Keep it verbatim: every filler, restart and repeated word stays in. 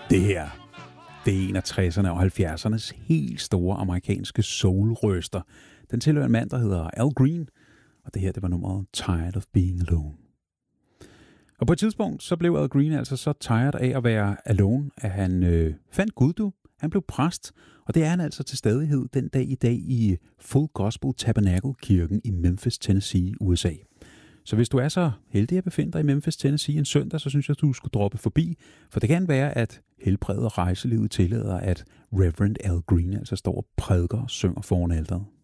Det her, det er en af tresserne og halvfjerdsernes helt store amerikanske soul-røster. Den tilhører en mand, der hedder Al Green, og det her, det var nummeret Tired of Being Alone. Og på et tidspunkt, så blev Al Green altså så tired af at være alone, at han øh, fandt Gud, du. Han blev præst, og det er han altså til stadighed den dag i dag i Full Gospel Tabernacle-kirken i Memphis, Tennessee, U S A. Så hvis du er så heldig at befinde dig i Memphis, Tennessee en søndag, så synes jeg, at du skulle droppe forbi. For det kan være, at helbredet og rejselivet tillader, at Reverend Al Green altså står og prædiker og synger foran alteret.